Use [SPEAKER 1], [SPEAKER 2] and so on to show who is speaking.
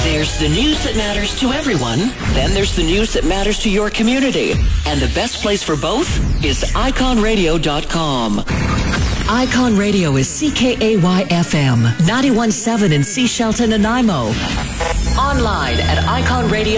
[SPEAKER 1] There's the news that matters to everyone. Then there's the news that matters to your community. And the best place for both is iconradio.com. Icon Radio is CKAY-FM, 91.7 in Sea Shelton, Nanaimo. Online at iconradio.com.